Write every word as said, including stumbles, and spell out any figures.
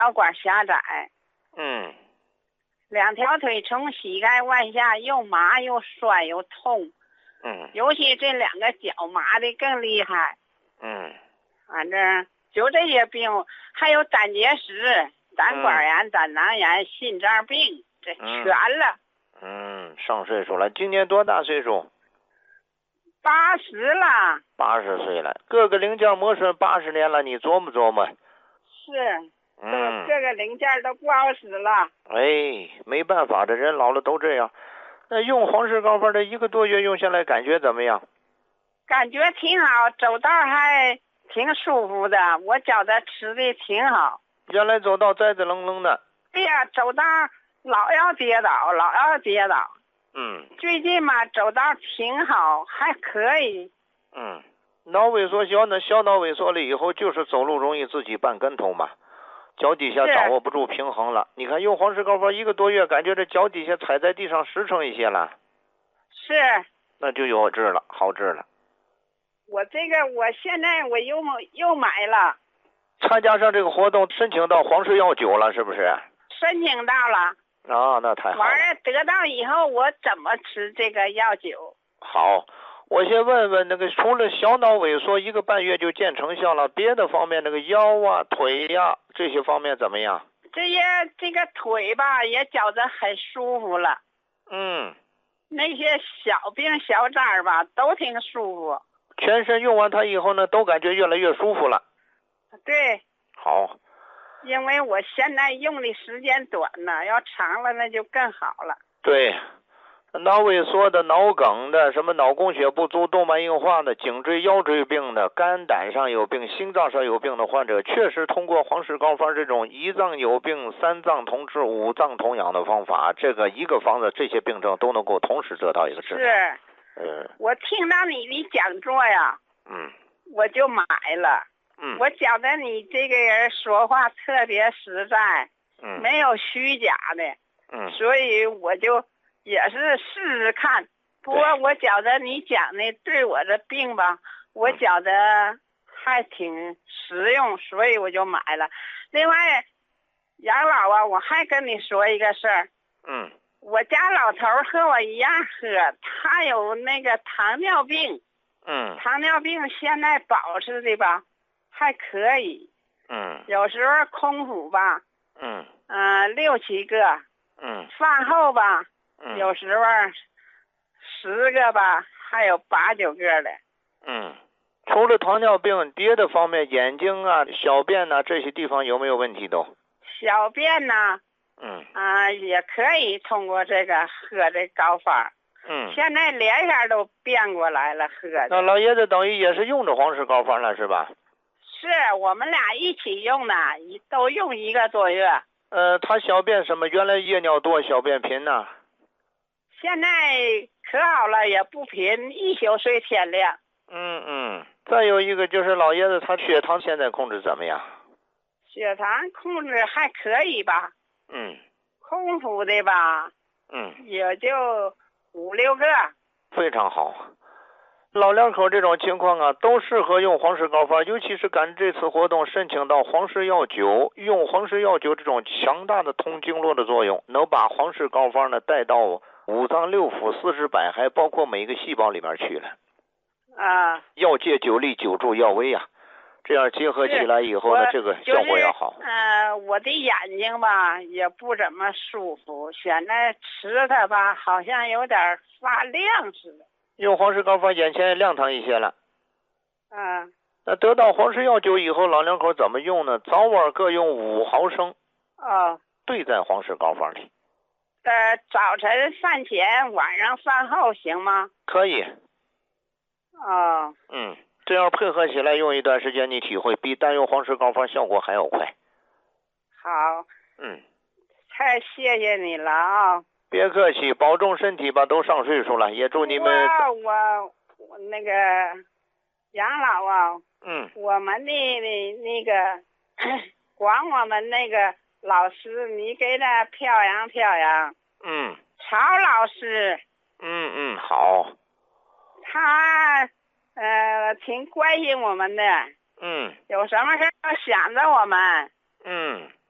导管狭窄。 嗯。 两条腿从膝盖往下又麻又酸又痛。 嗯。 尤其这两个脚麻的更厉害。 嗯。 反正就这些病，还有胆结石、胆管炎、嗯、胆囊炎、心脏病，这全了。 嗯，上岁数了，今年多大岁数？ 八十了。 八十岁了，各个零件磨损八十年了，你琢磨琢磨。 是。 嗯。 各个零件都不好使了。 哎，没办法，这人老了都这样。那用黄石膏方这一个多月用下来，感觉怎么样？ 感觉挺好，走道还挺舒服的，我觉得吃的挺好。 原来走道栽栽愣愣的。 对呀、啊，走道老要跌倒，老要跌倒。 嗯。 最近嘛，走道挺好，还可以。 嗯，脑萎缩小呢，小脑萎缩了以后，就是走路容易自己绊跟头嘛，脚底下掌握不住平衡了。你看用黄石膏方一个多月，感觉这脚底下踩在地上实诚一些了。 是。 那就有治了，好治了。 我这个我现在我又又买了。 参加上这个活动，申请到黄石药酒了，是不是？ 申请到了。 啊，那太好了。 完了得到以后，我怎么吃这个药酒？ 好，我先问问那个，除了小脑萎缩一个半月就见成效了，别的方面那个腰啊、腿呀、啊、这些方面怎么样？ 这些这个腿吧也觉得很舒服了。 嗯。 那些小病小灾吧都挺舒服。 全身用完它以后呢，都感觉越来越舒服了。 对。 好。 因为我现在用的时间短呢，要长了那就更好了。 对。脑萎缩的、脑梗的、什么脑供血不足、动脉硬化的、颈椎腰椎病的、肝胆上有病、心脏上有病的患者，确实通过黄石膏方这种一脏有病、三脏同治、五脏同养的方法，这个一个方子这些病症都能够同时得到一个治疗。 是。 嗯。 我听到你的讲座呀。 嗯。 我就买了。 嗯。 我觉得你这个人说话特别实在。 嗯。 没有虚假的。 嗯。 所以我就。也是试试看，不过我觉得你讲的对我的病吧，我觉得还挺实用，所以我就买了。另外，杨老啊，我还跟你说一个事儿。 嗯。 我家老头和我一样喝，他有那个糖尿病。 嗯。 糖尿病现在保持的吧，还可以。 嗯。 有时候空腹吧。 嗯。 嗯、呃，六七个。 嗯。 饭后吧。 嗯、 有时候十个吧，还有八九个的。 嗯，除了糖尿病，别的方面，眼睛啊、小便呐、啊、这些地方有没有问题都？ 小便呐， 嗯啊、呃，也可以通过这个喝这膏方。 嗯。 现在连下都变过来了，喝的。 那老爷子等于也是用着黄石膏方了，是吧？ 是我们俩一起用的，都用一个多月。 呃，他小便什么？原来夜尿多，小便频呐。 现在可好了，也不频，一宿睡天亮。 嗯嗯，再有一个就是老爷子他血糖现在控制怎么样？ 血糖控制还可以吧。 嗯。 空腹的吧。 嗯。 也就五六个。 非常好。老两口这种情况啊，都适合用黄石膏方，尤其是赶这次活动申请到黄石药酒，用黄石药酒这种强大的通经络的作用，能把黄石膏方呢带到五脏六腑、四肢百骸，包括每一个细胞里面去了。 啊。 药借酒力，久助药威啊，这样结合起来以后呢，这个效果要好。 嗯、呃，我的眼睛吧也不怎么舒服，现在吃它吧，好像有点发亮似的。 用黄石膏方，眼前也亮堂一些了。 嗯。 那得到黄石药酒以后，老两口怎么用呢？早晚各用五毫升。 哦。 兑在黄石膏方里。 呃，早晨饭前，晚上饭后行吗？ 可以。 哦。 嗯，这样配合起来用一段时间，你体会比单用黄石膏方效果还要快。 好。 嗯。 太谢谢你了啊！ 别客气，保重身体吧，都上岁数了，也祝你们。 我我我那个杨老啊。 嗯。 我们的那那个管我们那个老师，你给他表扬表扬。 嗯。 曹老师。 嗯嗯，好。 他呃挺关心我们的。 嗯。 有什么事都想着我们。 嗯。